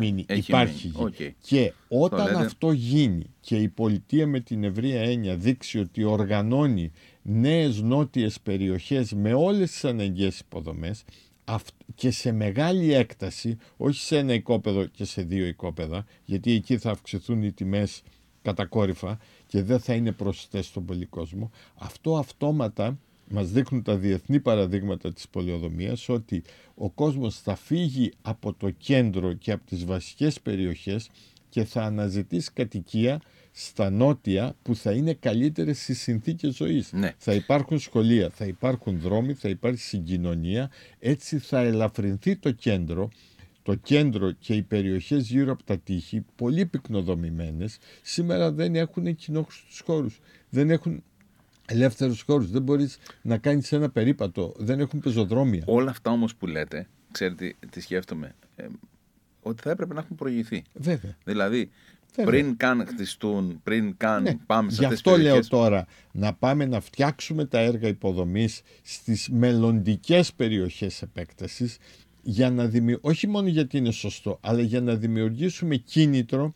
μείνει. Έχει Υπάρχει μείνει. γη. Okay. Και όταν αυτό γίνει και η πολιτεία με την ευρεία έννοια δείξει ότι οργανώνει νέες νότιες περιοχές με όλες τις αναγκαίες υποδομές και σε μεγάλη έκταση, όχι σε ένα οικόπεδο και σε 2 οικόπεδα, γιατί εκεί θα αυξηθούν οι τιμές κατακόρυφα και δεν θα είναι προσιτές στον πολυκόσμο, αυτό αυτόματα μας δείχνουν τα διεθνή παραδείγματα της πολεοδομίας ότι ο κόσμος θα φύγει από το κέντρο και από τις βασικές περιοχές και θα αναζητήσει κατοικία στα νότια που θα είναι καλύτερες στις συνθήκες ζωής. Ναι. Θα υπάρχουν σχολεία, θα υπάρχουν δρόμοι, θα υπάρχει συγκοινωνία, έτσι θα ελαφρυνθεί το κέντρο. Το κέντρο και οι περιοχές γύρω από τα τείχη, πολύ πυκνοδομημένες, σήμερα δεν έχουν κοινόχρηστους χώρους, δεν έχουν ελεύθερους χώρους, δεν μπορείς να κάνεις ένα περίπατο, δεν έχουν πεζοδρόμια. Όλα αυτά όμως που λέτε, ξέρετε τι σκέφτομαι, ότι θα έπρεπε να έχουν προηγηθεί. Βέβαια. Δηλαδή, Βέβαια. πριν καν χτιστούν, πριν καν πάμε σε Γι' αυτές τις αυτό περιοχές. λέω τώρα να πάμε να φτιάξουμε τα έργα υποδομής στις μελλοντικές περιοχές επέκτασης, για να όχι μόνο γιατί είναι σωστό, αλλά για να δημιουργήσουμε κίνητρο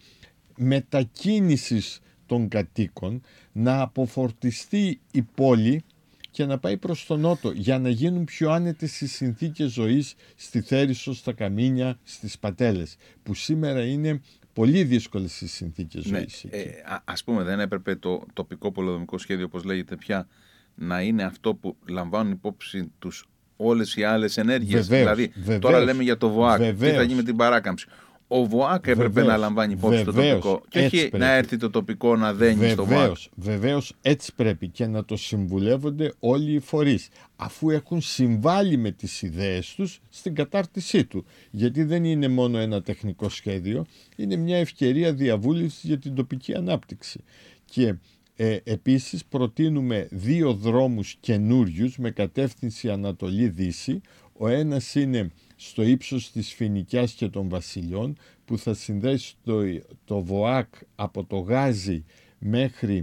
μετακίνησης των κατοίκων, να αποφορτιστεί η πόλη και να πάει προς τον νότο, για να γίνουν πιο άνετες οι συνθήκες ζωής στη Θέρισο, στα Καμίνια, στις Πατέλες, που σήμερα είναι πολύ δύσκολες οι συνθήκες ζωής. Ας πούμε, δεν έπρεπε το τοπικό πολεοδομικό σχέδιο, όπως λέγεται πια, να είναι αυτό που λαμβάνουν υπόψη τους όλες οι άλλες ενέργειες? Δηλαδή, τώρα λέμε για το ΒΟΑΚ, τι θα γίνει με την παράκαμψη. Ο ΒΟΑΚ έπρεπε να λαμβάνει υπόψη το τοπικό και όχι να έρθει το τοπικό να δένει στο ΒΟΑΚ. Βεβαίως, έτσι πρέπει, και να το συμβουλεύονται όλοι οι φορείς, αφού έχουν συμβάλει με τις ιδέες τους στην κατάρτισή του. Γιατί δεν είναι μόνο ένα τεχνικό σχέδιο, είναι μια ευκαιρία διαβούλευσης για την τοπική ανάπτυξη. Και επίσης προτείνουμε 2 δρόμους καινούριους με κατεύθυνση Ανατολή-Δύση. Ο ένας είναι στο ύψος της Φοινικιάς και των Βασιλιών, που θα συνδέσει το ΒΟΑΚ από το Γάζι μέχρι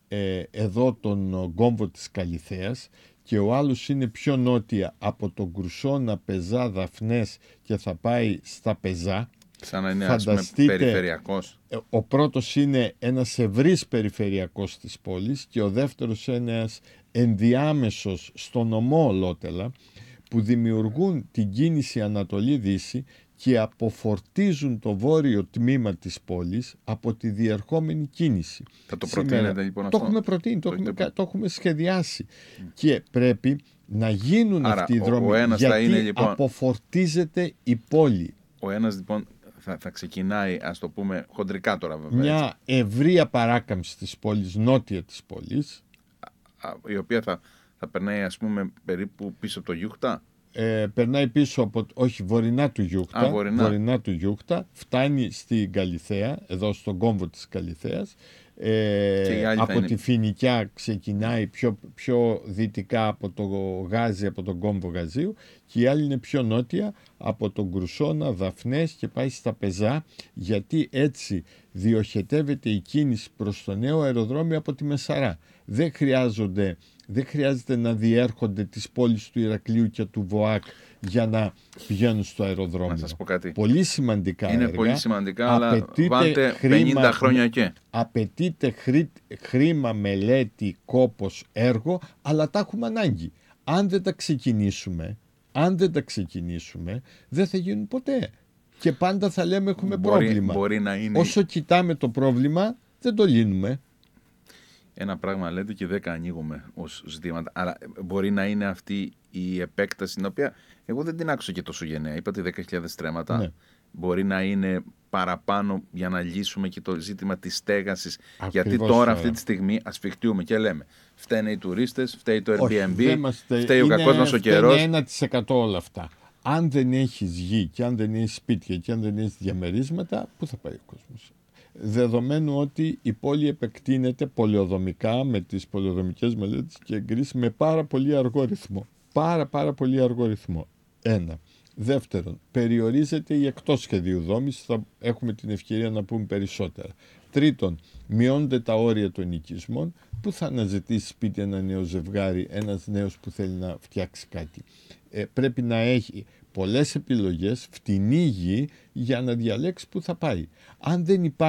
εδώ τον κόμβο της Καλιθέας, και ο άλλος είναι πιο νότια από τον Κρουσόνα, Πεζά, Δαφνές και θα πάει στα Πεζά. Σαν να είναι περιφερειακός. Ο πρώτος είναι ένας ευρύς περιφερειακός της πόλης και ο δεύτερος ένας ενδιάμεσος στο νομό Ολότελα, που δημιουργούν την κίνηση Ανατολή-Δύση και αποφορτίζουν το βόρειο τμήμα της πόλης από τη διερχόμενη κίνηση. Θα το προτείνετε λοιπόν αυτό? Το έχουμε προτείνει, το έχουμε σχεδιάσει. Και πρέπει να γίνουν αυτοί οι δρόμοι, γιατί λοιπόν, αποφορτίζεται η πόλη. Ο ένας λοιπόν θα ξεκινάει, ας το πούμε χοντρικά τώρα βέβαια, μια ευρεία παράκαμψη της πόλης, νότια της πόλης, η οποία θα περνάει, ας πούμε, περίπου πίσω από το Γιούχτα. Περνάει πίσω από, όχι, βορεινά του Γιούχτα. Βορεινά του Γιούχτα, φτάνει στην Καλιθέα, εδώ στον κόμβο της Καλιθέας. Από τη Φοινικιά ξεκινάει πιο δυτικά από το Γάζι, από τον κόμβο Γαζίου, και η άλλη είναι πιο νότια από τον Κρουσόνα, Δαφνές και πάει στα Πεζά, γιατί έτσι διοχετεύεται η κίνηση προς το νέο αεροδρόμιο από τη Μεσαρά. Δεν χρειάζεται να διέρχονται τις πόλεις του Ηρακλείου και του ΒΟΑΚ για να πηγαίνουν στο αεροδρόμιο. Να σας πω κάτι. Πολύ σημαντικά είναι έργα. Πολύ σημαντικά, αλλά βάλτε 50 χρόνια και. Απαιτείται χρήμα, μελέτη, κόπος, έργο, αλλά τα έχουμε ανάγκη. Αν δεν τα ξεκινήσουμε, δεν θα γίνουν ποτέ. Και πάντα θα λέμε έχουμε πρόβλημα. Μπορεί να είναι... Όσο κοιτάμε το πρόβλημα, δεν το λύνουμε. Ένα πράγμα λέτε και 10 ανοίγουμε ως ζητήματα. Αλλά μπορεί να είναι αυτή η επέκταση, την οποία εγώ δεν την άκουσα και τόσο γενναία. Είπατε 10.000 στρέμματα. Ναι. Μπορεί να είναι παραπάνω για να λύσουμε και το ζήτημα της στέγασης. Γιατί τώρα αυτή τη στιγμή ασφιχτούμε και λέμε φταίνε οι τουρίστες, φταίει το Airbnb, φταίει ο κακός μας ο καιρός. Είναι 1% όλα αυτά. Αν δεν έχεις γη και αν δεν έχεις σπίτια και αν δεν έχεις διαμερίσματα, πού θα πάει ο κόσμος? Δεδομένου ότι η πόλη επεκτείνεται πολεοδομικά με τις πολεοδομικές μελέτες και εγκρίσεις με πάρα πολύ αργό ρυθμό. Πάρα πολύ αργό ρυθμό. Ένα. Δεύτερον, περιορίζεται η εκτός σχεδίου δόμηση, θα έχουμε την ευκαιρία να πούμε περισσότερα. Τρίτον, μειώνονται τα όρια των οικισμών. Πού θα αναζητήσει σπίτι ένα νέο ζευγάρι, ένας νέος που θέλει να φτιάξει κάτι? Πρέπει να έχει πολλές επιλογές, φτηνή γη για να διαλέξει που θα πάει. Αν δεν υπάρχει